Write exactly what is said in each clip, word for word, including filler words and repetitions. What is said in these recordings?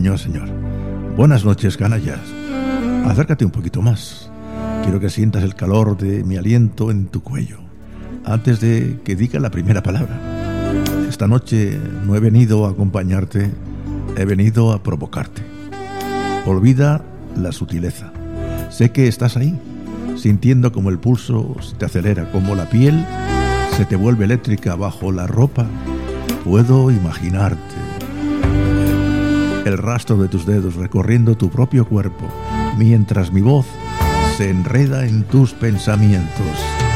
señor, señor. Buenas noches, canallas. Acércate un poquito más. Quiero que sientas el calor de mi aliento en tu cuello antes de que diga la primera palabra. Esta noche no he venido a acompañarte, he venido a provocarte. Olvida la sutileza. Sé que estás ahí, sintiendo como el pulso se te acelera, como la piel se te vuelve eléctrica bajo la ropa. Puedo imaginarte el rastro de tus dedos recorriendo tu propio cuerpo, mientras mi voz se enreda en tus pensamientos.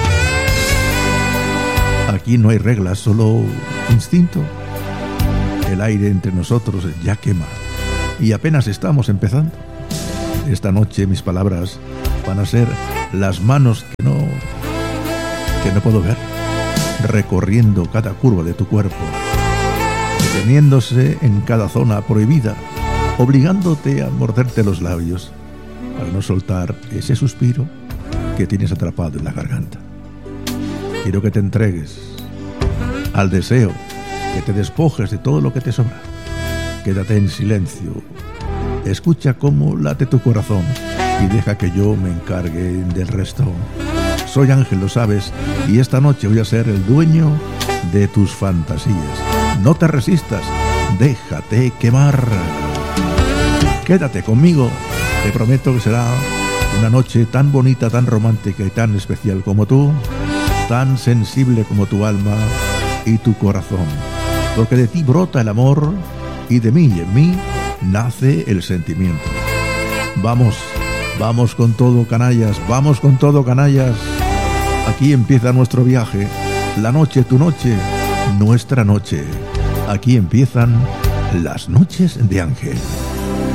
Aquí no hay reglas, solo instinto. El aire entre nosotros ya quema y apenas estamos empezando. Esta noche mis palabras van a ser las manos que no, que no puedo ver, recorriendo cada curva de tu cuerpo, deteniéndose en cada zona prohibida, obligándote a morderte los labios para no soltar ese suspiro que tienes atrapado en la garganta. Quiero que te entregues al deseo, que te despojes de todo lo que te sobra. Quédate en silencio, escucha cómo late tu corazón y deja que yo me encargue del resto. Soy Ángel, lo sabes, y esta noche voy a ser el dueño de tus fantasías. No te resistas, déjate quemar. Quédate conmigo, te prometo que será una noche tan bonita, tan romántica y tan especial como tú, tan sensible como tu alma y tu corazón, porque de ti brota el amor y de mí y en mí nace el sentimiento. Vamos, vamos con todo, canallas, vamos con todo, canallas. Aquí empieza nuestro viaje, la noche, tu noche, nuestra noche. Aquí empiezan las noches de Ángel.